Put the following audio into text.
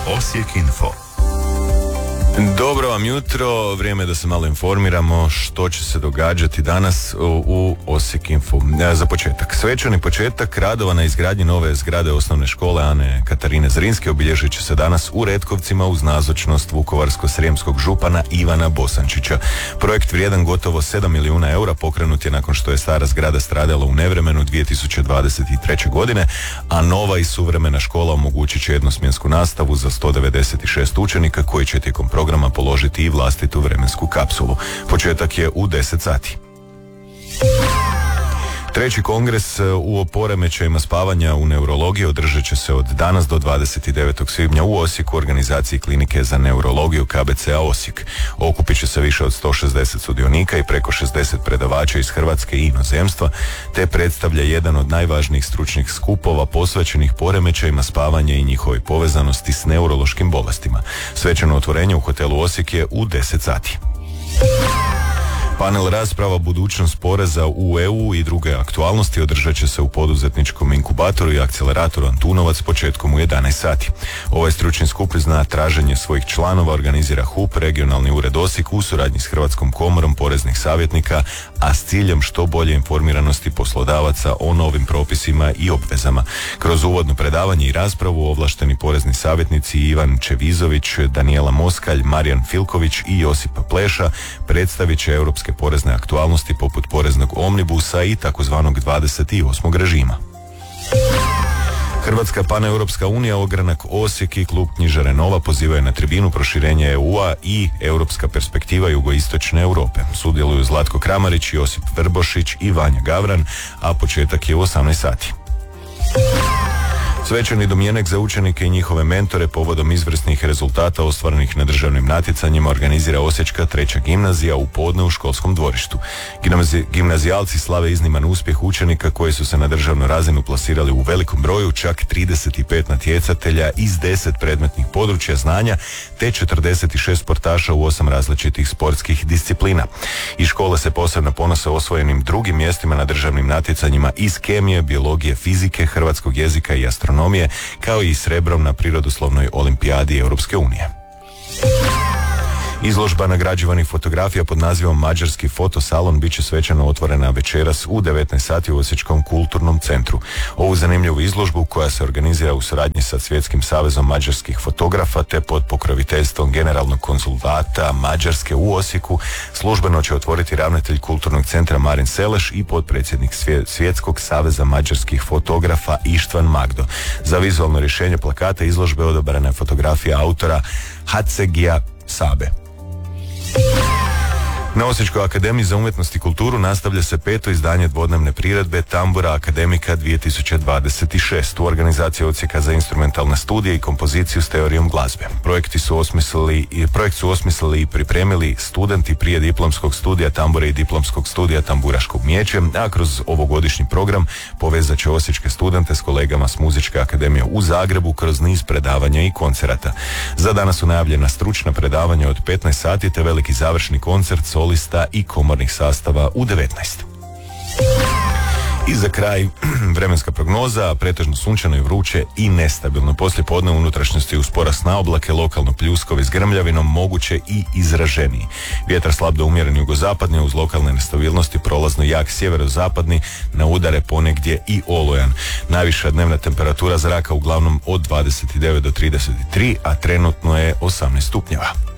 Osijek Info. Dobro vam jutro, vrijeme da se malo informiramo što će se događati danas u Osijek Info. Za početak, svečani početak radova na izgradnji nove zgrade osnovne škole Ane Katarine Zrinske obilježit će se danas u Retkovcima uz nazočnost vukovarsko-srijemskog župana Ivana Bosančića. Projekt vrijedan gotovo 7 milijuna eura pokrenut je nakon što je stara zgrada stradala u nevremenu 2023. godine, a nova i suvremena škola omogućit će jednosmjensku nastavu za 196 učenika koji će tijekom programa položiti i vlastitu vremensku kapsulu. Početak je u 10 sati. Treći kongres o poremećajima spavanja u neurologiji održat će se od danas do 29. svibnja u Osijeku u organizaciji Klinike za neurologiju KBC-a Osijek. Okupit će se više od 160 sudionika i preko 60 predavača iz Hrvatske i inozemstva, te predstavlja jedan od najvažnijih stručnih skupova posvećenih poremećajima spavanja i njihovoj povezanosti s neurološkim bolestima. Svečano otvorenje u hotelu Osijek je u 10 sati. Panel rasprava budućnost poreza u EU i druge aktualnosti održat će se u poduzetničkom inkubatoru i akceleratoru Antunovac početkom u 11 sati. Ovaj stručni skup na traženje svojih članova organizira HUP, regionalni ured Osijek u suradnji s Hrvatskom komorom poreznih savjetnika, a s ciljem što bolje informiranosti poslodavaca o novim propisima i obvezama. Kroz uvodno predavanje i raspravu ovlašteni porezni savjetnici Ivan Čevizović, Danijela Moskalj, Marijan Filković i Josip Pleša predstavit će europske porezne aktualnosti poput poreznog omnibusa i takozvanog 28. režima. Hrvatska paneuropska unija, ogranak Osijek i klub knjižare Nova pozivaju na tribinu proširenja EU-a i europska perspektiva jugoistočne Europe. Sudjeluju Zlatko Kramarić, Josip Vrbošić i Vanja Gavran, a početak je u 18 sati. Svečani domjenak za učenike i njihove mentore povodom izvrsnih rezultata ostvarenih na državnim natjecanjima organizira Osječka treća gimnazija u podne u školskom dvorištu. Gimnazijalci slave izniman uspjeh učenika koji su se na državnu razinu plasirali u velikom broju, čak 35 natjecatelja iz 10 predmetnih područja znanja te 46 sportaša u 8 različitih sportskih disciplina. Iz škole se posebno ponose osvojenim drugim mjestima na državnim natjecanjima iz kemije, biologije, fizike, hrvatskog jezika i astronomije, kao i srebrom na prirodoslovnoj olimpijadi Europske unije. Izložba nagrađivanih fotografija pod nazivom Mađarski fotosalon bit će svečano otvorena večeras u 19 sati u Osječkom kulturnom centru. Ovu zanimljivu izložbu, koja se organizira u suradnji sa Svjetskim savezom mađarskih fotografa te pod pokroviteljstvom generalnog konzulata Mađarske u Osijeku, službeno će otvoriti ravnatelj kulturnog centra Marin Seleš i potpredsjednik Svjetskog saveza mađarskih fotografa Ištvan Magdo. Za vizualno rješenje plakata izložbe odabrana je fotografija autora Hacegija Sabe. Na Osječkoj akademiji za umjetnost i kulturu nastavlja se 5. izdanje dvodnevne priredbe Tambura akademika 2026 u organizaciji Odsjeka za instrumentalne studije i kompoziciju s teorijom glazbe. Projekt su osmislili i pripremili studenti prije diplomskog studija tambure i diplomskog studija tamburaškog umijeće, a kroz ovogodišnji program povezat će osječke studente s kolegama s Muzičke akademije u Zagrebu kroz niz predavanja i koncerata. Za danas su najavljena stručna predavanja od 15 sati te veliki završni koncert solista i komornih sastava u 19. I za kraj vremenska prognoza, pretežno sunčano i vruće i nestabilno. Poslije podne unutrašnjosti uz porast na oblake, lokalno pljuskovi s grmljavinom, moguće i izraženiji. Vjetar slab do umjeren jugozapadni uz lokalne nestabilnosti, prolazno jak sjeverozapadni, na udare ponegdje i olojan. Najviša dnevna temperatura zraka uglavnom od 29 do 33, a trenutno je 18 stupnjeva.